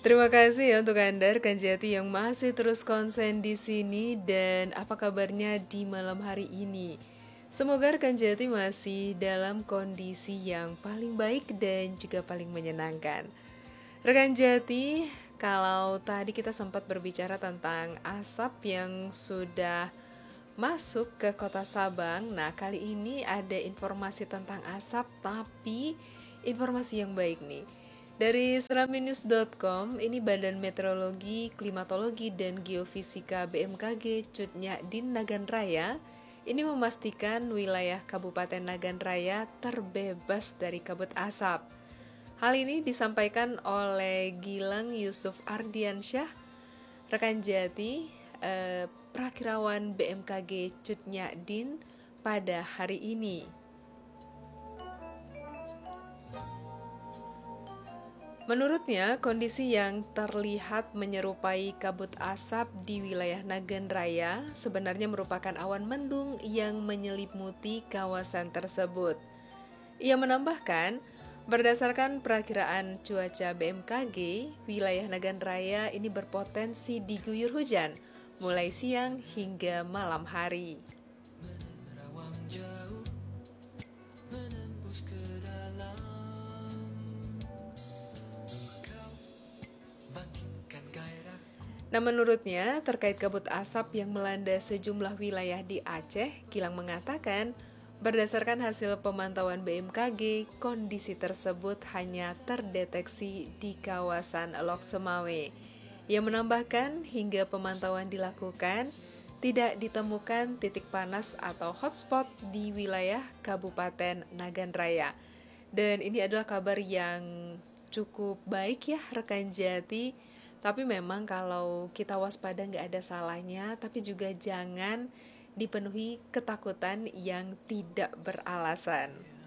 Terima kasih ya untuk Anda rekan Jati yang masih terus konsen di sini dan apa kabarnya di malam hari ini. Semoga rekan Jati masih dalam kondisi yang paling baik dan juga paling menyenangkan. Rekan Jati, kalau tadi kita sempat berbicara tentang asap yang sudah masuk ke kota Sabang. Nah, kali ini ada informasi tentang asap tapi informasi yang baik nih. Dari seraminews.com, ini Badan Meteorologi, Klimatologi, dan Geofisika BMKG Cutnya Din Nagan Raya ini memastikan wilayah Kabupaten Nagan Raya terbebas dari kabut asap. Hal ini disampaikan oleh Gilang Yusuf Ardiansyah, rekan Jati, Prakirawan BMKG Cutnya Din pada hari ini. Menurutnya, kondisi yang terlihat menyerupai kabut asap di wilayah Nagan Raya sebenarnya merupakan awan mendung yang menyelimuti kawasan tersebut. Ia menambahkan, berdasarkan perakiraan cuaca BMKG, wilayah Nagan Raya ini berpotensi diguyur hujan mulai siang hingga malam hari. Nah, menurutnya, terkait kabut asap yang melanda sejumlah wilayah di Aceh, Gilang mengatakan, berdasarkan hasil pemantauan BMKG, kondisi tersebut hanya terdeteksi di kawasan Lok Semawe. Ia menambahkan, hingga pemantauan dilakukan, tidak ditemukan titik panas atau hotspot di wilayah Kabupaten Nagan Raya. Dan ini adalah kabar yang cukup baik ya rekan Jati. Tapi memang kalau kita waspada nggak ada salahnya, tapi juga jangan dipenuhi ketakutan yang tidak beralasan.